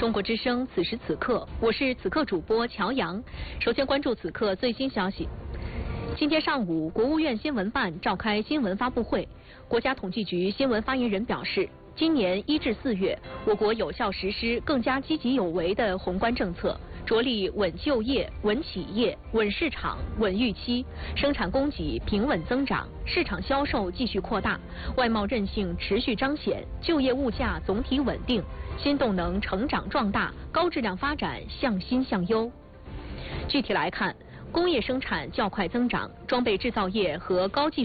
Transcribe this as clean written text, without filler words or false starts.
中国之声，此时此刻，我是此刻主播乔阳。首先关注此刻最新消息。今天上午，国务院新闻办召开新闻发布会。国家统计局新闻发言人表示，今年1至4月，我国有效实施更加积极有为的宏观政策，着力稳就业、稳企业、稳市场、稳预期，生产供给平稳增长，市场销售继续扩大，外贸韧性持续彰显，就业物价总体稳定，新动能成长壮大，高质量发展向新向优。具体来看，工业生产较快增长，装备制造业和高技术